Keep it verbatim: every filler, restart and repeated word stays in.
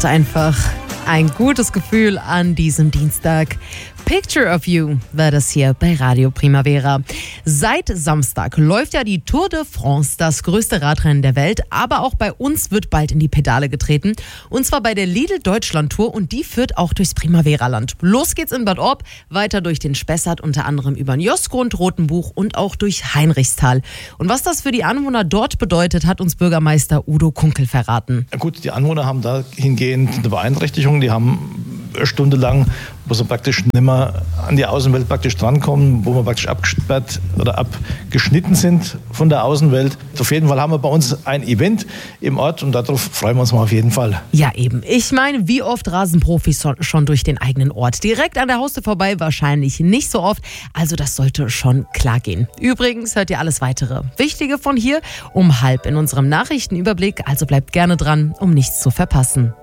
macht einfach ein gutes Gefühl an diesem Dienstag. Picture of You war das hier bei Radio Primavera. Seit Samstag läuft ja die Tour de France, das größte Radrennen der Welt. Aber auch bei uns wird bald in die Pedale getreten. Und zwar bei der Lidl Deutschland Tour. Und die führt auch durchs Primavera-Land. Los geht's in Bad Orb, weiter durch den Spessart, unter anderem über den Josgrund, Rotenbuch und auch durch Heinrichsthal. Und was das für die Anwohner dort bedeutet, hat uns Bürgermeister Udo Kunkel verraten. Ja gut, die Anwohner haben dahingehend eine Beeinträchtigung. Die haben stundenlang, wo sie praktisch nicht mehr an die Außenwelt praktisch drankommen, wo wir praktisch abgesperrt oder abgeschnitten sind von der Außenwelt. Auf jeden Fall haben wir bei uns ein Event im Ort und darauf freuen wir uns mal auf jeden Fall. Ja eben. Ich meine, wie oft rasen Profis schon durch den eigenen Ort? Direkt an der Haustür vorbei wahrscheinlich nicht so oft. Also das sollte schon klar gehen. Übrigens hört ihr alles Weitere Wichtige von hier um halb in unserem Nachrichtenüberblick. Also bleibt gerne dran, um nichts zu verpassen.